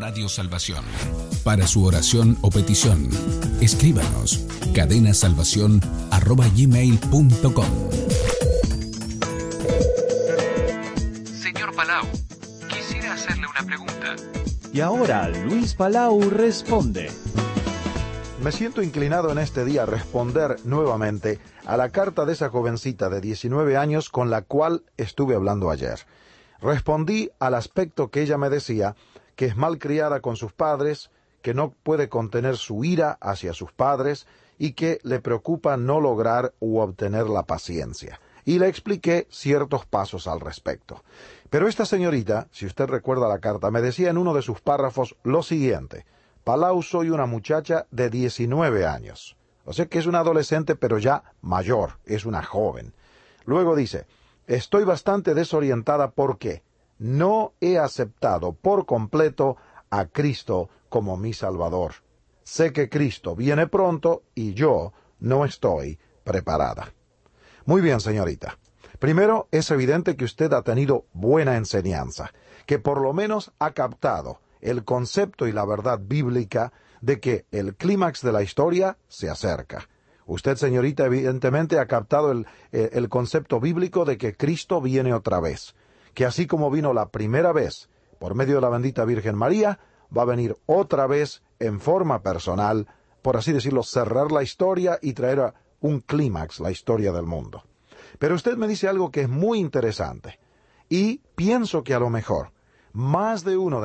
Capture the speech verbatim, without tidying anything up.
Radio Salvación. Para su oración o petición, escríbanos cadenasalvación arroba gmail punto com. Señor Palau, quisiera hacerle una pregunta. Y ahora Luis Palau responde. Me siento inclinado en este día a responder nuevamente a la carta de esa jovencita de diecinueve años con la cual estuve hablando ayer. Respondí al aspecto que ella me decía, que es malcriada con sus padres, que no puede contener su ira hacia sus padres y que le preocupa no lograr u obtener la paciencia. Y le expliqué ciertos pasos al respecto. Pero esta señorita, si usted recuerda la carta, me decía en uno de sus párrafos lo siguiente: Palau, soy una muchacha de diecinueve años. O sea que es una adolescente, pero ya mayor, es una joven. Luego dice, estoy bastante desorientada porque no he aceptado por completo a Cristo como mi Salvador. Sé que Cristo viene pronto y yo no estoy preparada. Muy bien, señorita. Primero, es evidente que usted ha tenido buena enseñanza, que por lo menos ha captado el concepto y la verdad bíblica de que el clímax de la historia se acerca. Usted, señorita, evidentemente ha captado el, el, el concepto bíblico de que Cristo viene otra vez, que así como vino la primera vez por medio de la bendita Virgen María, va a venir otra vez en forma personal, por así decirlo, cerrar la historia y traer a un clímax la historia del mundo. Pero usted me dice algo que es muy interesante, y pienso que a lo mejor más de uno de